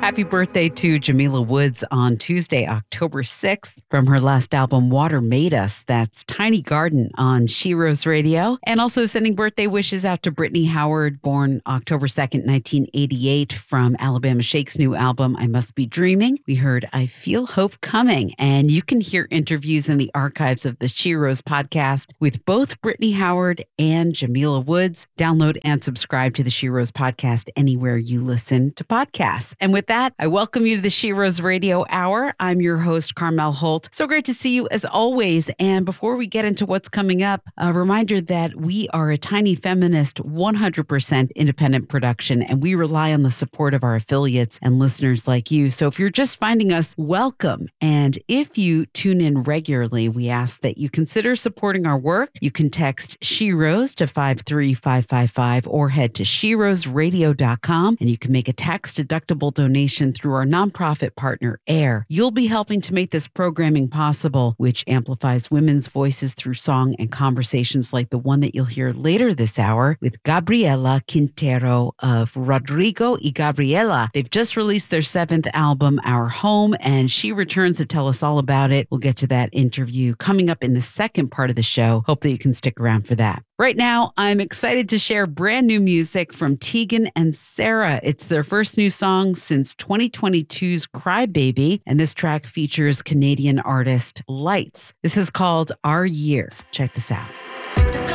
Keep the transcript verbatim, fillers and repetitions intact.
Happy birthday to Jamila Woods on Tuesday, October sixth, from her last album, Water Made Us. That's Tiny Garden on She Rose Radio. And also sending birthday wishes out to Brittany Howard, born October second, nineteen eighty-eight, from Alabama Shake's new album, I Must Be Dreaming. We heard I Feel Hope Coming. And you can hear interviews in the archives of the She Rose podcast with both Brittany Howard and Jamila Woods. Download and subscribe to the She Rose podcast anywhere you listen to podcasts. And with that, I welcome you to the She Rose Radio Hour. I'm your host, Carmel Holt. So great to see you as always. And before we get into what's coming up, a reminder that we are a tiny feminist, one hundred percent independent production, and we rely on the support of our affiliates and listeners like you. So if you're just finding us, welcome. And if you tune in regularly, we ask that you consider supporting our work. You can text She Rose to five three five five five or head to she rose radio dot com, and you can make a tax-deductible donation through our nonprofit partner, AIR. You'll be helping to make this programming possible, which amplifies women's voices through song and conversations like the one that you'll hear later this hour with Gabriela Quintero of Rodrigo y Gabriela. They've just released their seventh album, Our Home, and she returns to tell us all about it. We'll get to that interview coming up in the second part of the show. Hope that you can stick around for that. Right now, I'm excited to share brand new music from Tegan and Sara. It's their first new song since twenty twenty-two's Cry Baby, and this track features Canadian artist Lights. This is called Our Year. Check this out.